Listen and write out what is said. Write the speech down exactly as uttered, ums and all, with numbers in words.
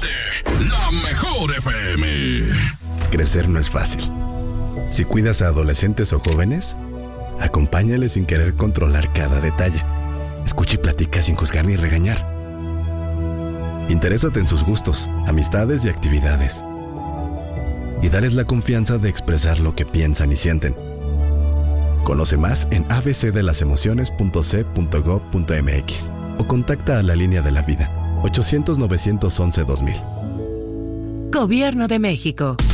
Escúchate la mejor F M. Crecer no es fácil. Si cuidas a adolescentes o jóvenes, acompáñales sin querer controlar cada detalle. Escucha y platica sin juzgar ni regañar. Interésate en sus gustos, amistades y actividades. Y dales la confianza de expresar lo que piensan y sienten. Conoce más en a b c de las emociones punto c punto gov punto m x o contacta a la línea de la vida ochocientos, novecientos once, dos mil. Gobierno de México.